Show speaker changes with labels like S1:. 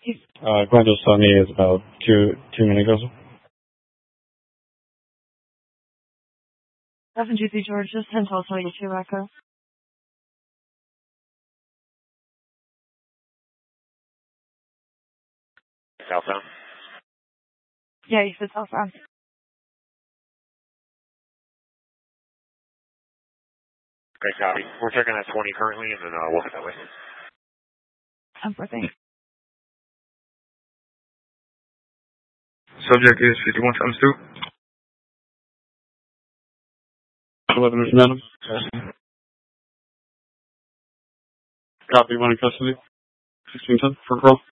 S1: Glendale Sunny is about 2 minutes ago.
S2: 7 GC George, just 10 12 22 Echo.
S3: Southbound?
S2: Yeah, you said southbound.
S3: Great copy. We're checking at 20 currently, and then we'll head that way.
S2: Thanks.
S4: Subject is 51 times 2.
S1: 11 is Madam. Copy, 1 in custody. 1610 for call.